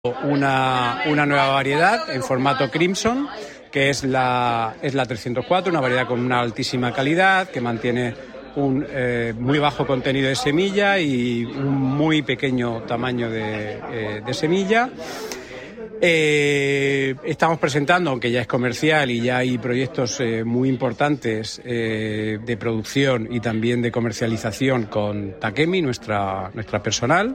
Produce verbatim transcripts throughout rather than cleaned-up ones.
Una, una nueva variedad en formato Crimson, que es la, es la trescientos cuatro, una variedad con una altísima calidad, que mantiene un eh, muy bajo contenido de semilla y un muy pequeño tamaño de, eh, de semilla. Eh, estamos presentando, aunque ya es comercial y ya hay proyectos eh, muy importantes eh, de producción y también de comercialización con Takemi, nuestra, nuestra personal.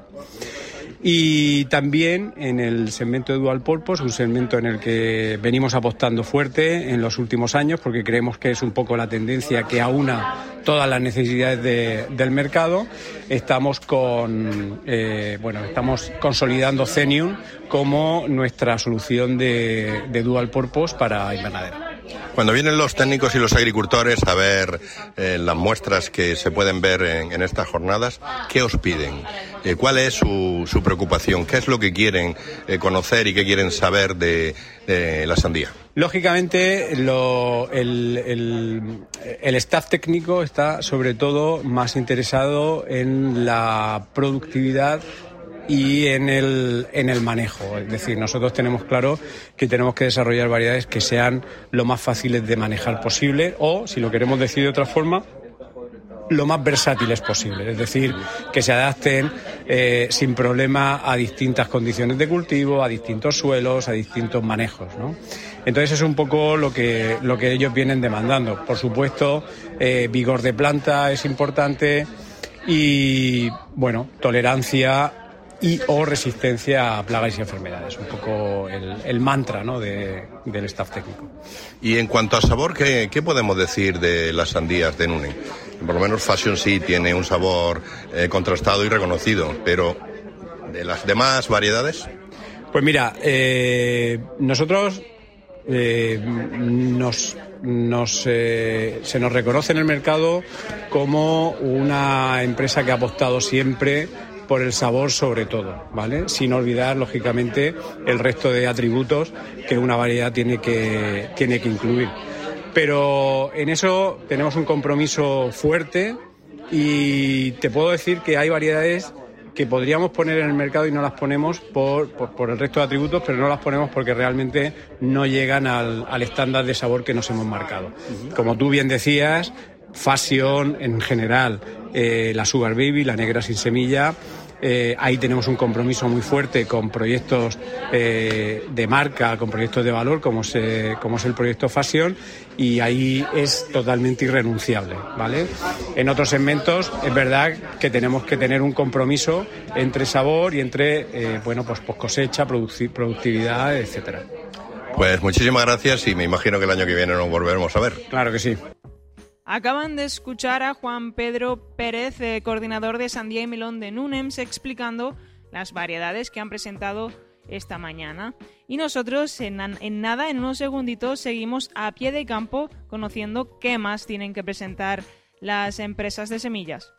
Y también en el segmento de Dual Purpose, un segmento en el que venimos apostando fuerte en los últimos años porque creemos que es un poco la tendencia que aúna todas las necesidades de, del mercado. Estamos con eh, bueno, estamos consolidando Zenium como nuestra solución de, de Dual Purpose para invernadero. Cuando vienen los técnicos y los agricultores a ver eh, las muestras que se pueden ver en, en estas jornadas, ¿qué os piden? Eh, ¿Cuál es su, su preocupación? ¿Qué es lo que quieren eh, conocer y qué quieren saber de, de la sandía? Lógicamente, lo, el, el, el staff técnico está sobre todo más interesado en la productividad y en el, en el manejo. Es decir, nosotros tenemos claro que tenemos que desarrollar variedades que sean lo más fáciles de manejar posible o, si lo queremos decir de otra forma, lo más versátiles posible. Es decir, que se adapten eh, sin problema a distintas condiciones de cultivo, a distintos suelos, a distintos manejos, ¿no? Entonces es un poco lo que, lo que ellos vienen demandando. Por supuesto, eh, vigor de planta es importante y, bueno, tolerancia y o resistencia a plagas y enfermedades, un poco el, el mantra, ¿no?, de, del staff técnico. Y en cuanto a sabor, ¿qué, qué podemos decir de las sandías de Nunen? Por lo menos Fashion sí tiene un sabor eh, contrastado y reconocido, pero ¿de las demás variedades? Pues mira, eh, nosotros eh, nos, nos, eh, se nos reconoce en el mercado como una empresa que ha apostado siempre por el sabor sobre todo, ¿vale? Sin olvidar, lógicamente, el resto de atributos que una variedad tiene que, tiene que incluir. Pero en eso tenemos un compromiso fuerte y te puedo decir que hay variedades que podríamos poner en el mercado y no las ponemos por, por, por el resto de atributos, pero no las ponemos porque realmente no llegan al, al estándar de sabor que nos hemos marcado. Como tú bien decías, Fashion en general, eh, la Sugar Baby, la negra sin semilla, eh, ahí tenemos un compromiso muy fuerte con proyectos eh, de marca, con proyectos de valor como, se, como es el proyecto Fashion, y ahí es totalmente irrenunciable, ¿vale? En otros segmentos es verdad que tenemos que tener un compromiso entre sabor y entre eh, bueno, pues, pues cosecha, produc- productividad, etcétera. Pues muchísimas gracias y me imagino que el año que viene nos volveremos a ver. Claro que sí. Acaban de escuchar a Juan Pedro Pérez, eh, coordinador de Sandía y Melón de Nunems, explicando las variedades que han presentado esta mañana. Y nosotros, en, en nada, en unos segunditos, seguimos a pie de campo conociendo qué más tienen que presentar las empresas de semillas.